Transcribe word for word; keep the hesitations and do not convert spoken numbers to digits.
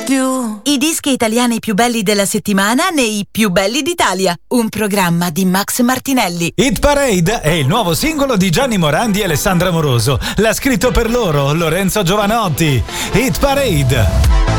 più. I dischi italiani più belli della settimana nei Più belli d'Italia, un programma di Max Martinelli. Hit Parade è il nuovo singolo di Gianni Morandi e Alessandra Moroso. L'ha scritto per loro Lorenzo Giovanotti. Hit Parade.